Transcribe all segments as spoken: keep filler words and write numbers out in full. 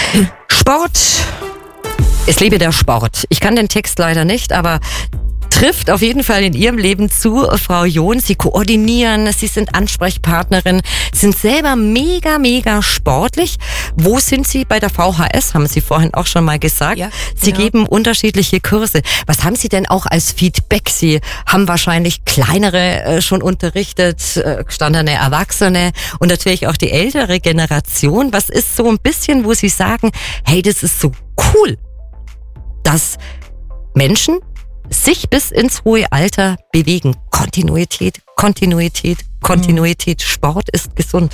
Sport. Es lebe der Sport. Ich kann den Text leider nicht, aber trifft auf jeden Fall in Ihrem Leben zu, Frau John. Sie koordinieren, Sie sind Ansprechpartnerin, sind selber mega, mega sportlich. Wo sind Sie bei der V H S, haben Sie vorhin auch schon mal gesagt. Ja, Sie genau. geben unterschiedliche Kurse. Was haben Sie denn auch als Feedback? Sie haben wahrscheinlich kleinere äh, schon unterrichtet, äh, gestandene Erwachsene und natürlich auch die ältere Generation. Was ist so ein bisschen, wo Sie sagen, hey, das ist so cool, dass Menschen sich bis ins hohe Alter bewegen. Kontinuität, Kontinuität, Kontinuität. Sport ist gesund.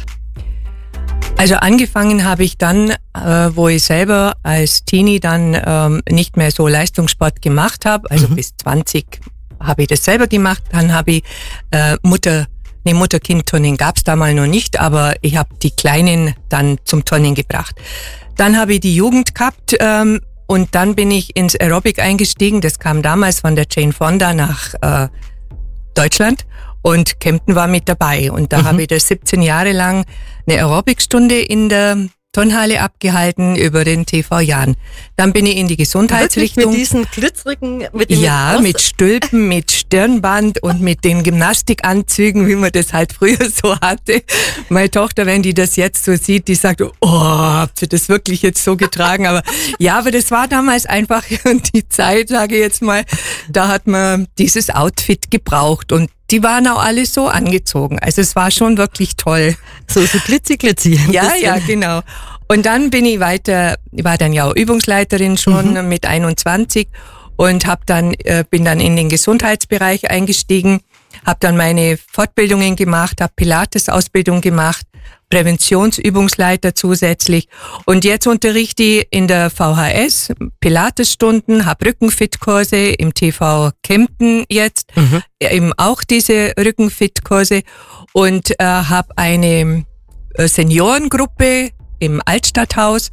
Also angefangen habe ich dann, äh, wo ich selber als Teenie dann ähm, nicht mehr so Leistungssport gemacht habe, also mhm. bis zwanzig habe ich das selber gemacht. Dann habe ich äh, Mutter, ne Mutter-Kind-Turnen gab es damals noch nicht, aber ich habe die Kleinen dann zum Turnen gebracht. Dann habe ich die Jugend gehabt, ähm, und dann bin ich ins Aerobic eingestiegen. Das kam damals von der Jane Fonda nach äh, Deutschland und Kempten war mit dabei. Und da mhm. habe ich das siebzehn Jahre lang eine Aerobic-Stunde in der Turnhalle abgehalten über den T V Jan. Dann bin ich in die Gesundheitsrichtung. Wirklich mit diesen glitzerigen, mit dem Ja, mit Stülpen, mit Stirnband und mit den Gymnastikanzügen, wie man das halt früher so hatte. Meine Tochter, wenn die das jetzt so sieht, die sagt, oh, habt ihr das wirklich jetzt so getragen? Aber ja, aber das war damals einfach die Zeit, sage ich jetzt mal, da hat man dieses Outfit gebraucht und die waren auch alle so angezogen. Also es war schon wirklich toll. So, so glitzy, glitzy. Ja, ja, genau. Und dann bin ich weiter, ich war dann ja auch Übungsleiterin schon mhm. mit einundzwanzig und hab dann, äh, bin dann in den Gesundheitsbereich eingestiegen, habe dann meine Fortbildungen gemacht, habe Pilates-Ausbildung gemacht, Präventionsübungsleiter zusätzlich und jetzt unterrichte ich in der V H S Pilates-Stunden, habe Rückenfit-Kurse im T V Kempten jetzt, mhm. eben auch diese Rückenfit-Kurse und äh, habe eine Seniorengruppe im Altstadthaus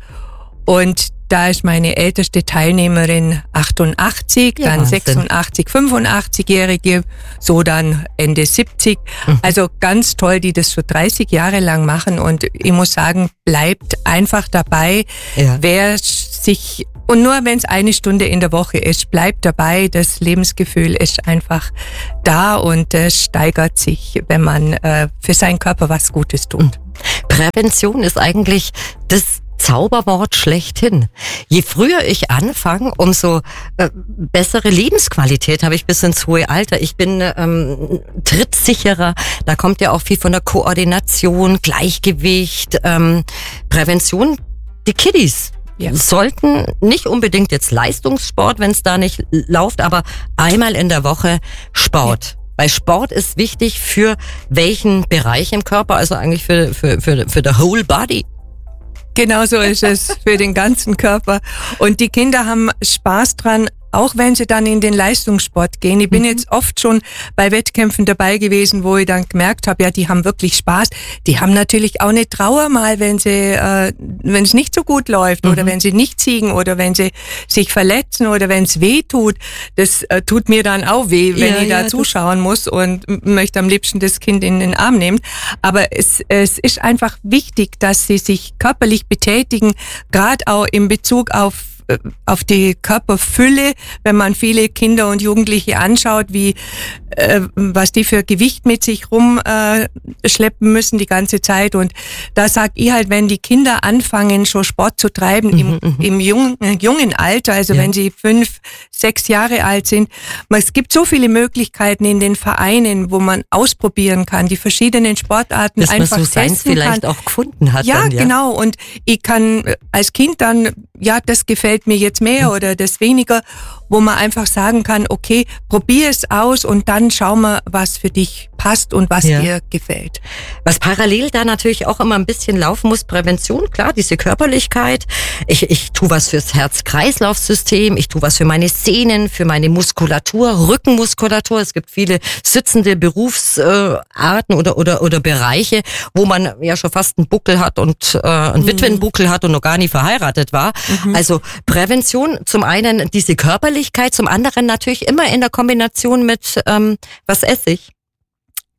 und da ist meine älteste Teilnehmerin achtundachtzig, ja, dann Wahnsinn. sechsundachtzig, fünfundachtzig-Jährige, so dann Ende siebzig. Mhm. Also ganz toll, die das schon dreißig Jahre lang machen und ich muss sagen, bleibt einfach dabei. Ja. Wer sich, und nur wenn es eine Stunde in der Woche ist, bleibt dabei. Das Lebensgefühl ist einfach da und es steigert sich, wenn man äh, für seinen Körper was Gutes tut. Prävention ist eigentlich das Zauberwort schlechthin. Je früher ich anfange, umso äh, bessere Lebensqualität habe ich bis ins hohe Alter. Ich bin ähm, trittsicherer. Da kommt ja auch viel von der Koordination, Gleichgewicht, ähm, Prävention. Die Kiddies ja. sollten nicht unbedingt jetzt Leistungssport, wenn es da nicht läuft, aber einmal in der Woche Sport. Ja. Weil Sport ist wichtig für welchen Bereich im Körper, also eigentlich für, für, für, für the whole body. Genau so ist es für den ganzen Körper. Und die Kinder haben Spaß dran, auch wenn sie dann in den Leistungssport gehen. Ich bin mhm. jetzt oft schon bei Wettkämpfen dabei gewesen, wo ich dann gemerkt habe, ja, die haben wirklich Spaß. Die haben natürlich auch eine Trauer mal, wenn sie, äh, wenn es nicht so gut läuft mhm. oder wenn sie nicht siegen oder wenn sie sich verletzen oder wenn es weh tut. Das äh, tut mir dann auch weh, wenn ja, ich da ja, zuschauen muss und möchte am liebsten das Kind in den Arm nehmen. Aber es, es ist einfach wichtig, dass sie sich körperlich betätigen, gerade auch in Bezug auf auf die Körperfülle, wenn man viele Kinder und Jugendliche anschaut, wie äh, was die für Gewicht mit sich rumschleppen äh, schleppen müssen die ganze Zeit. Und da sag ich halt, wenn die Kinder anfangen, schon Sport zu treiben mhm, im, im jungen, äh, jungen Alter, also ja. wenn sie fünf, sechs Jahre alt sind, es gibt so viele Möglichkeiten in den Vereinen, wo man ausprobieren kann, die verschiedenen Sportarten dass einfach man so seins vielleicht kann. auch gefunden hat. Ja, dann, ja, genau. Und ich kann als Kind dann, ja, das gefällt mir jetzt mehr mhm. oder das weniger, wo man einfach sagen kann, okay, probier es aus und dann schau mal, was für dich passt und was ja. dir gefällt. Was parallel da natürlich auch immer ein bisschen laufen muss, Prävention, klar, diese Körperlichkeit. Ich, ich tue was fürs Herz-Kreislauf-System, ich tue was für meine Sehnen, für meine Muskulatur, Rückenmuskulatur. Es gibt viele sitzende Berufsarten oder, oder, oder Bereiche, wo man ja schon fast einen Buckel hat und äh, einen mhm. Witwenbuckel hat und noch gar nie verheiratet war. Mhm. Also Prävention, zum einen diese Körperlichkeit, zum anderen natürlich immer in der Kombination mit, ähm, was esse ich?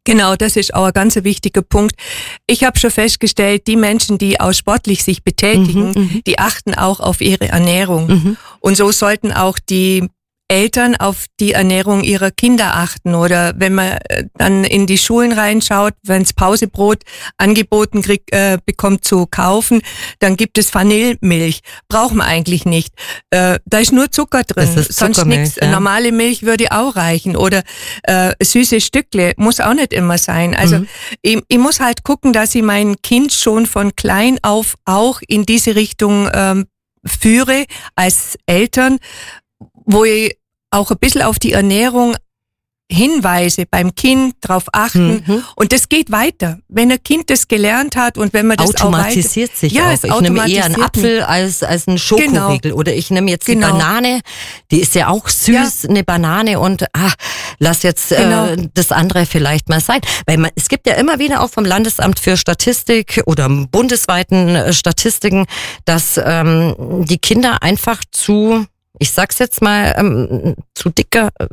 Genau, das ist auch ein ganz wichtiger Punkt. Ich habe schon festgestellt, die Menschen, die auch sportlich sich betätigen, Mhm, die achten auch auf ihre Ernährung. Mhm. Und so sollten auch die Eltern auf die Ernährung ihrer Kinder achten. Oder wenn man äh, dann in die Schulen reinschaut, wenns Pausebrot angeboten kriegt, äh, bekommt zu kaufen, dann gibt es Vanillemilch. Braucht man eigentlich nicht. Äh, da ist nur Zucker drin, Das ist sonst Zuckermilch, nichts. ja. Normale Milch würde auch reichen. Oder äh, süße Stückle muss auch nicht immer sein. Also Mhm. ich, ich muss halt gucken, dass ich mein Kind schon von klein auf auch in diese Richtung ähm, führe als Eltern, wo ich auch ein bisschen auf die Ernährung hinweise beim Kind, drauf achten. Mhm. Und das geht weiter. Wenn ein Kind das gelernt hat und wenn man das automatisiert auch weiter, sich ja, auch. es Ich nehme eher einen automatisiert Apfel als, als einen Schokoriegel. Genau. Oder ich nehme jetzt Genau. die Banane, die ist ja auch süß, Ja. eine Banane, und ah, lass jetzt Genau. äh, das andere vielleicht mal sein. Weil man, es gibt ja immer wieder auch vom Landesamt für Statistik oder bundesweiten äh, Statistiken, dass ähm, die Kinder einfach zu, ich sag's jetzt mal, ähm, zu dicker äh,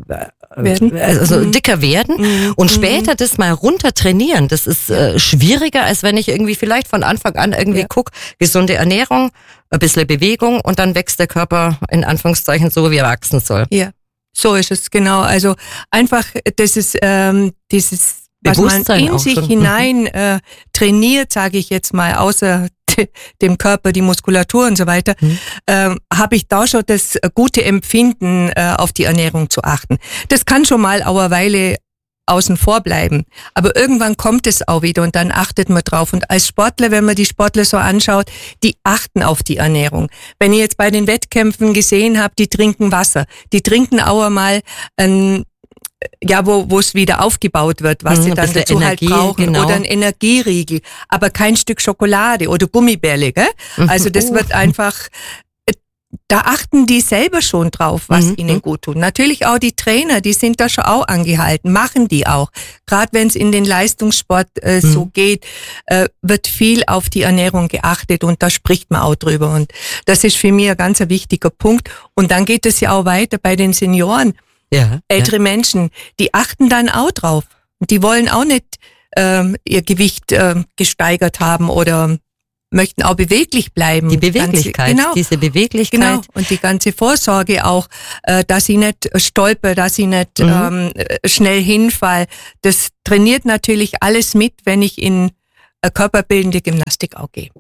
Werden. also Mhm. dicker werden Mhm. und später das mal runter trainieren. Das ist äh, schwieriger, als wenn ich irgendwie vielleicht von Anfang an irgendwie Ja. guck, gesunde Ernährung, ein bisschen Bewegung, und dann wächst der Körper in Anführungszeichen so, wie er wachsen soll. Ja, so ist es, genau. Also einfach dieses, ähm, dieses, was man Bewusstsein in auch sich schon. hinein äh, trainiert, sage ich jetzt mal, außer dem Körper, die Muskulatur und so weiter, Mhm. ähm, habe ich da schon das gute Empfinden, äh, auf die Ernährung zu achten. Das kann schon mal auch eine Weile außen vor bleiben. Aber irgendwann kommt es auch wieder und dann achtet man drauf. Und als Sportler, wenn man die Sportler so anschaut, die achten auf die Ernährung. Wenn ich jetzt bei den Wettkämpfen gesehen habe, die trinken Wasser. Die trinken auch einmal ein ja, wo wo es wieder aufgebaut wird, was Mhm, sie ein dann bisschen dazu Energie, halt brauchen. genau. Oder ein Energieriegel, aber kein Stück Schokolade oder Gummibärle, gell? Mhm. Also das Oh. wird einfach, äh, da achten die selber schon drauf, was Mhm. ihnen gut tut. Natürlich auch die Trainer, die sind da schon auch angehalten, machen die auch. Gerade wenn es in den Leistungssport äh, Mhm. so geht, äh, wird viel auf die Ernährung geachtet und da spricht man auch drüber. Und das ist für mich ein ganz ein wichtiger Punkt. Und dann geht es ja auch weiter bei den Senioren. Ja, Ältere Menschen, die achten dann auch drauf. Die wollen auch nicht ähm, ihr Gewicht ähm, gesteigert haben oder möchten auch beweglich bleiben. die Beweglichkeit, Ganze, genau, diese Beweglichkeit. genau. Und die ganze Vorsorge auch, äh, dass sie nicht stolper, dass sie nicht Mhm. ähm, schnell hinfall. Das trainiert natürlich alles mit, wenn ich in äh, körperbildende Gymnastik auch gehe.